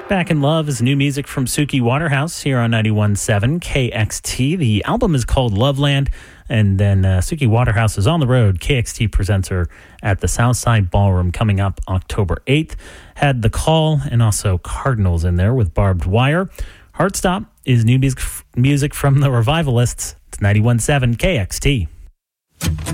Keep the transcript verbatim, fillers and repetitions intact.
Back in Love is new music from Suki Waterhouse here on ninety-one point seven K X T. The album is called Loveland, and then uh, Suki Waterhouse is on the road. K X T presents her at the Southside Ballroom coming up October eighth. Had The Call and also Cardinals in there with Barbed Wire. Heartstop is new music, music from the Revivalists. It's ninety-one point seven K X T.